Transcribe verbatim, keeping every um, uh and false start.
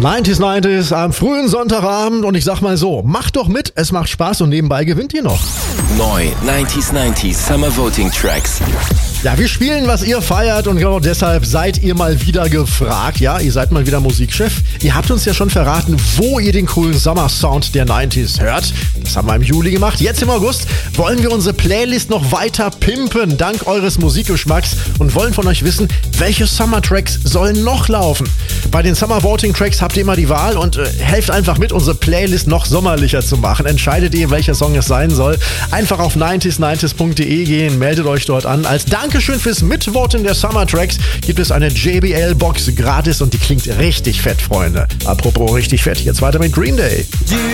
neunzig neunzig am frühen Sonntagabend und ich sag mal so, macht doch mit, es macht Spaß und nebenbei gewinnt ihr noch. Neu neunzig neunzig Summer Voting Tracks. Ja, wir spielen, was ihr feiert und genau deshalb seid ihr mal wieder gefragt. Ja, ihr seid mal wieder Musikchef. Ihr habt uns ja schon verraten, wo ihr den coolen Sommer-Sound der neunziger hört. Das haben wir im Juli gemacht. Jetzt im August wollen wir unsere Playlist noch weiter pimpen, dank eures Musikgeschmacks und wollen von euch wissen, welche Summer-Tracks sollen noch laufen. Bei den Summer Voting Tracks habt ihr immer die Wahl und äh, helft einfach mit, unsere Playlist noch sommerlicher zu machen. Entscheidet ihr, welcher Song es sein soll. Einfach auf neunzig neunzig punkt de gehen, meldet euch dort an. Als Dankeschön fürs Mitvoten der Summer Tracks gibt es eine J B L-Box gratis und die klingt richtig fett, Freunde. Apropos richtig fett, jetzt weiter mit Green Day. You